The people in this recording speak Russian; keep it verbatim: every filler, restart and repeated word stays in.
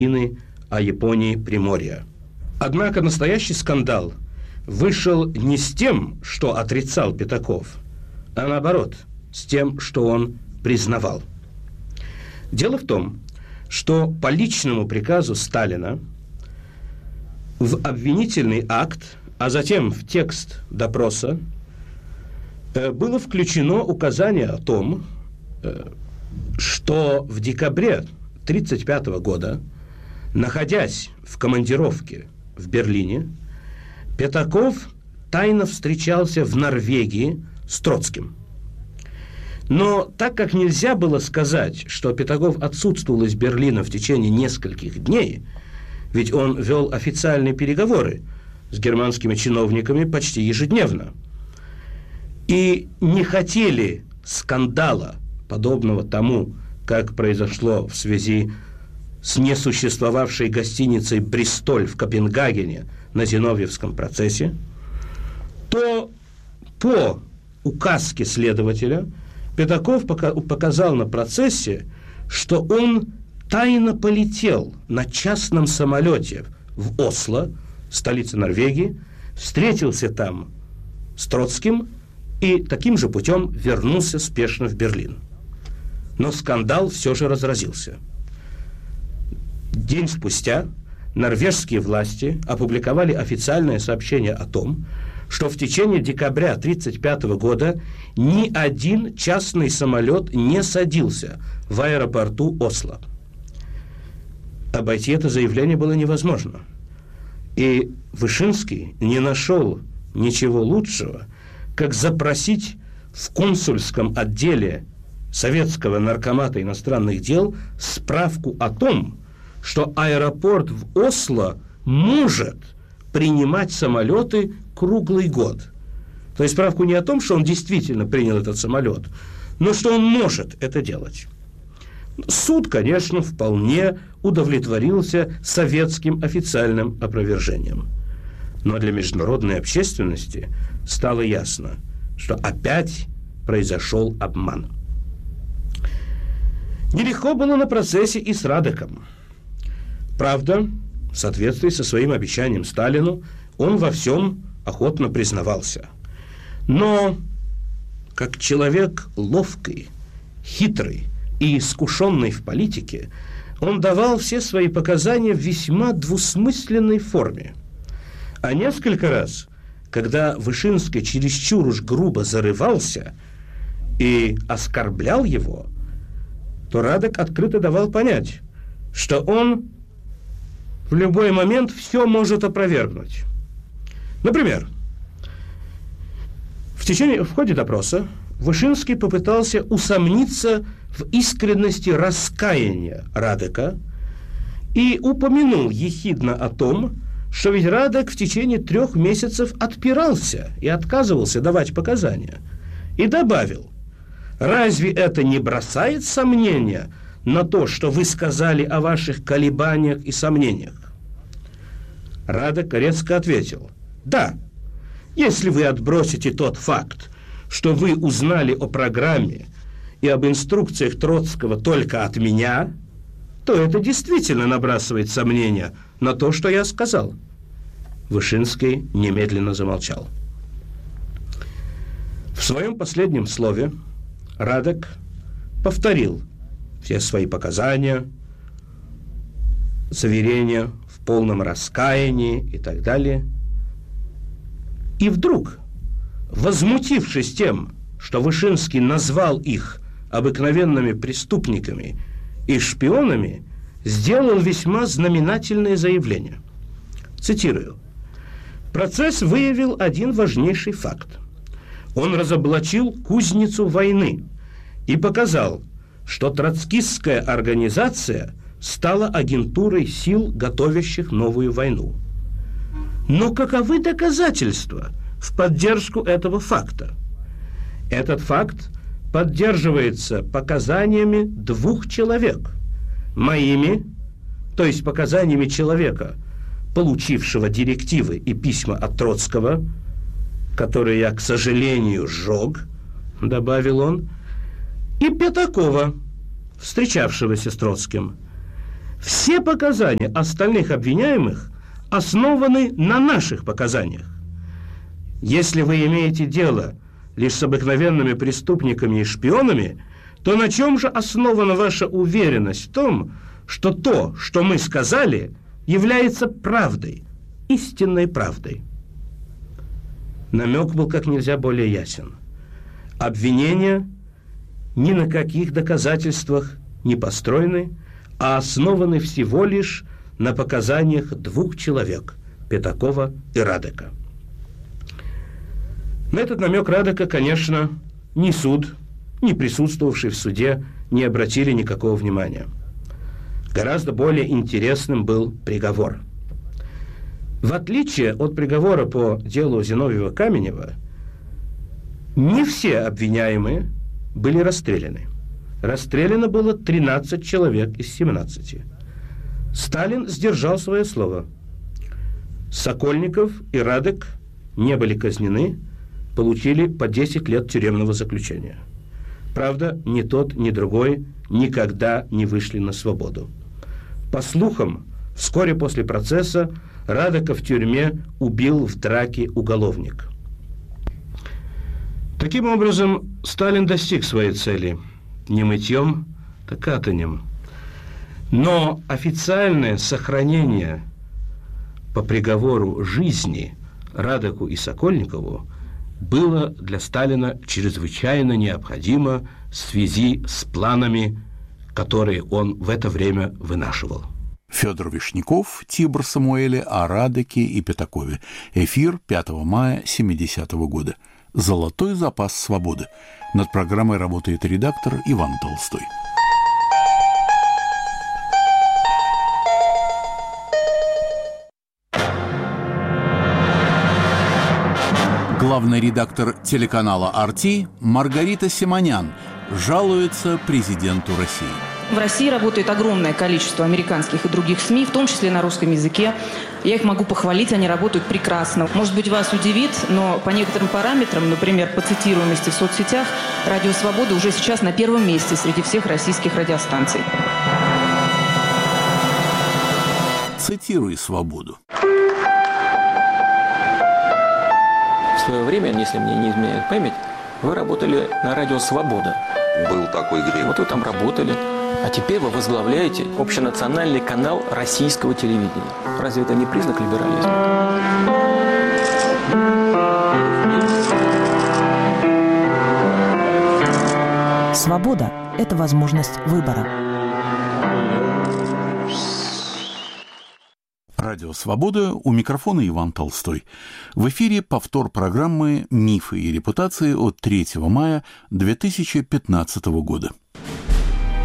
о Японии Приморья. Однако настоящий скандал вышел не с тем, что отрицал Пятаков, а наоборот, с тем, что он признавал. Дело в том, что по личному приказу Сталина в обвинительный акт, а затем в текст допроса было включено указание о том, что в декабре тысяча девятьсот тридцать пятого года, находясь в командировке в Берлине, Пятаков тайно встречался в Норвегии с Троцким. Но так как нельзя было сказать, что Пятаков отсутствовал из Берлина в течение нескольких дней, ведь он вел официальные переговоры с германскими чиновниками почти ежедневно, и не хотели скандала, подобного тому, как произошло в связи с несуществовавшей гостиницей «Бристоль» в Копенгагене на Зиновьевском процессе, то по указке следователя Пятаков показал на процессе, что он тайно полетел на частном самолете в Осло, столице Норвегии, встретился там с Троцким и таким же путем вернулся спешно в Берлин. Но скандал все же разразился. День спустя норвежские власти опубликовали официальное сообщение о том, что в течение декабря тысяча девятьсот тридцать пятого года ни один частный самолет не садился в аэропорту Осло. Обойти это заявление было невозможно. И Вышинский не нашел ничего лучшего, как запросить в консульском отделе Советского наркомата иностранных дел справку о том, что аэропорт в Осло может принимать самолеты круглый год. То есть справку не о том, что он действительно принял этот самолет, но что он может это делать. Суд, конечно, вполне удовлетворился советским официальным опровержением. Но для международной общественности стало ясно, что опять произошел обман. Нелегко было на процессе и с Радеком. Правда, в соответствии со своим обещанием Сталину, он во всем охотно признавался. Но, как человек ловкий, хитрый и искушенный в политике, он давал все свои показания в весьма двусмысленной форме. А несколько раз, когда Вышинский чересчур уж грубо зарывался и оскорблял его, то Радек открыто давал понять, что он в любой момент все может опровергнуть. Например, в течение, в ходе допроса Вышинский попытался усомниться в искренности раскаяния Радека и упомянул ехидно о том, что ведь Радек в течение трех месяцев отпирался и отказывался давать показания. И добавил: «Разве это не бросает сомнения на то, что вы сказали о ваших колебаниях и сомнениях?» Радек резко ответил: «Да, если вы отбросите тот факт, что вы узнали о программе и об инструкциях Троцкого только от меня, то это действительно набрасывает сомнения на то, что я сказал». Вышинский немедленно замолчал. В своем последнем слове Радек повторил все свои показания, заверения в полном раскаянии и так далее. И вдруг, возмутившись тем, что Вышинский назвал их обыкновенными преступниками и шпионами, сделал весьма знаменательное заявление. Цитирую: «Процесс выявил один важнейший факт. Он разоблачил кузницу войны и показал, что троцкистская организация стала агентурой сил, готовящих новую войну. Но каковы доказательства в поддержку этого факта? Этот факт поддерживается показаниями двух человек, моими, то есть показаниями человека, получившего директивы и письма от Троцкого, которые я, к сожалению, сжег», добавил он, «и Пятакова, встречавшегося с Троцким. Все показания остальных обвиняемых основаны на наших показаниях. Если вы имеете дело лишь с обыкновенными преступниками и шпионами, то на чем же основана ваша уверенность в том, что то, что мы сказали, является правдой, истинной правдой? Намек был как нельзя более ясен. Обвинения ни на каких доказательствах не построены, а основаны всего лишь на показаниях двух человек – Пятакова и Радека. На этот намек Радека, конечно, ни суд, ни присутствовавшие в суде не обратили никакого внимания. Гораздо более интересным был приговор. В отличие от приговора по делу Зиновьева-Каменева, не все обвиняемые были расстреляны. Расстреляно было тринадцать человек из семнадцати. Сталин сдержал свое слово. Сокольников и Радек не были казнены, получили по десять лет тюремного заключения. Правда, ни тот, ни другой никогда не вышли на свободу. По слухам, вскоре после процесса Радека в тюрьме убил в драке уголовник. Таким образом, Сталин достиг своей цели не мытьем, так катанем. Но официальное сохранение по приговору жизни Радеку и Сокольникову было для Сталина чрезвычайно необходимо в связи с планами, которые он в это время вынашивал. Федор Вишняков, Тибор Самуэле о Радеке и Пятакове. Эфир пятого мая семидесятого года. «Золотой запас свободы». Над программой работает редактор Иван Толстой. Главный редактор телеканала ар ти Маргарита Симонян жалуется президенту России. В России работает огромное количество американских и других СМИ, в том числе на русском языке. Я их могу похвалить, они работают прекрасно. Может быть, вас удивит, но по некоторым параметрам, например, по цитируемости в соцсетях, «Радио Свобода» уже сейчас на первом месте среди всех российских радиостанций. Цитируй «Свободу». В свое время, если мне не изменяет память, вы работали на радио «Свобода». Был такой грех. Вот вы там работали. А теперь вы возглавляете общенациональный канал российского телевидения. Разве это не признак либерализма? Свобода – это возможность выбора. Радио «Свобода», у микрофона Иван Толстой. В эфире повтор программы «Мифы и репутации» от третьего мая две тысячи пятнадцатого года.